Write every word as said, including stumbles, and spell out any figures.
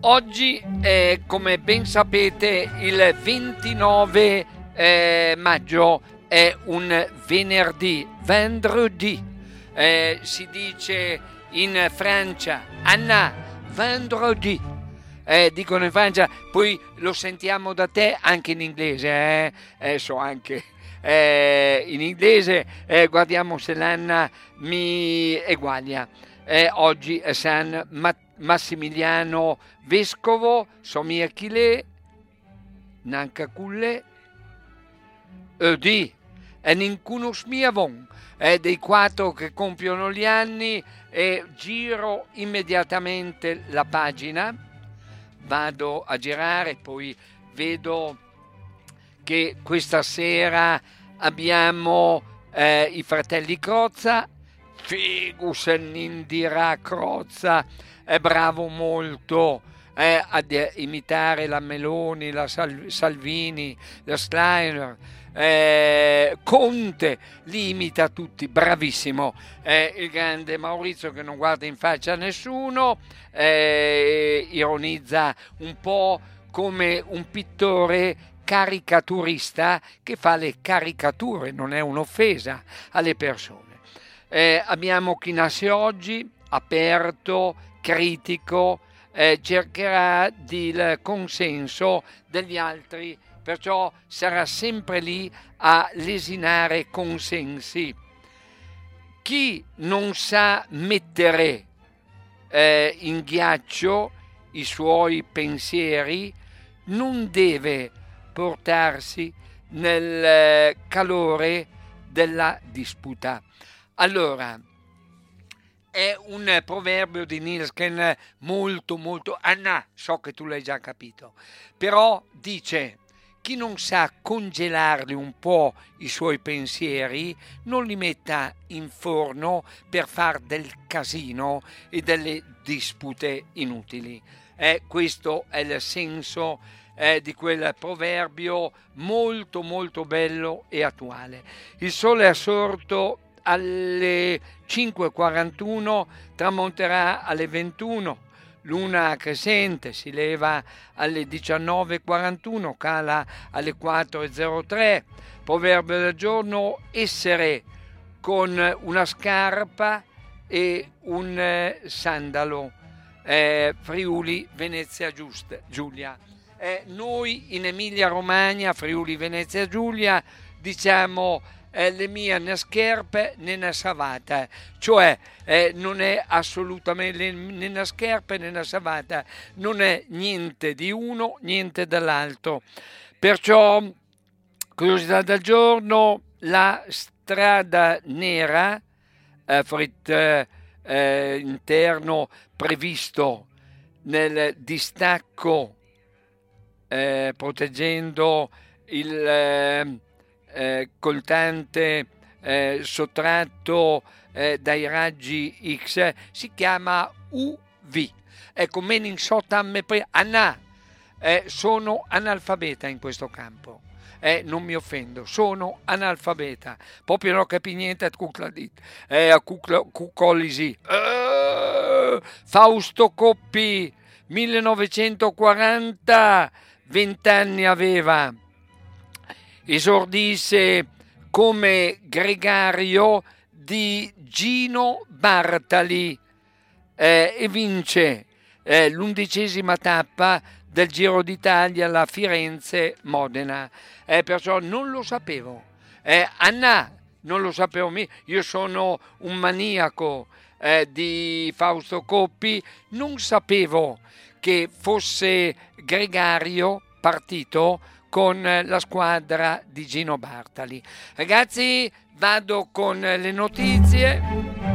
Oggi, eh, come ben sapete, il ventinove eh, maggio è un venerdì, vendredi. Eh, si dice in Francia, Anna, vendredi. Eh, dicono in Francia, poi lo sentiamo da te anche in inglese, eh, eh so anche eh, in inglese, eh, guardiamo se l'Anna mi eguaglia. Eh, oggi è San Matteo. Massimiliano Vescovo, Somi Achille, Nanca Culle, Edi, e Nincunus Miavon, è dei quattro che compiono gli anni. E giro immediatamente la pagina, vado a girare, poi vedo che questa sera abbiamo eh, i fratelli Crozza. Figus Indira Crozza è bravo molto eh, ad imitare la Meloni, la Sal- Salvini, la Steiner, eh, Conte, li imita tutti, bravissimo. Eh, il grande Maurizio che non guarda in faccia a nessuno, eh, ironizza un po' come un pittore caricaturista che fa le caricature, non è un'offesa alle persone. Eh, abbiamo chi nasce oggi, aperto, critico, eh, cercherà il consenso degli altri, perciò sarà sempre lì a lesinare consensi. Chi non sa mettere eh, in ghiaccio i suoi pensieri non deve portarsi nel calore della disputa. Allora, è un proverbio di Nilsken molto molto, Anna, so che tu l'hai già capito, però dice: chi non sa congelarli un po' i suoi pensieri non li metta in forno per far del casino e delle dispute inutili. Eh, questo è il senso eh, di quel proverbio molto molto bello e attuale. Il sole è sorto alle cinque e quarantuno, tramonterà alle ventuno, luna crescente si leva alle diciannove e quarantuno, cala alle quattro e zero tre. Proverbio del giorno: essere con una scarpa e un eh, sandalo. eh, Friuli Venezia Giusta, Giulia. Eh, noi in Emilia Romagna, Friuli Venezia Giulia, diciamo Eh, le mie né scherpe né una savata, cioè eh, non è assolutamente né una scherpe né una savata, non è niente di uno, niente dall'altro. Perciò, curiosità del giorno: la strada nera, eh, frit eh, interno previsto nel distacco, eh, proteggendo il eh, Eh, coltante eh, sottratto eh, dai raggi X, si chiama U V. Ecco, menin sotam Anna, eh, sono analfabeta in questo campo. Eh, non mi offendo, sono analfabeta, proprio non capi niente a cucladit, eh, a cucolisi. Eh, Fausto Coppi, millenovecentoquaranta, vent'anni aveva. Esordisse come gregario di Gino Bartali eh, e vince eh, l'undicesima tappa del Giro d'Italia, la Firenze-Modena. Eh, perciò non lo sapevo. Eh, Anna, non lo sapevo. Io sono un maniaco eh, di Fausto Coppi, non sapevo che fosse gregario partito con la squadra di Gino Bartali. Ragazzi, vado con le notizie.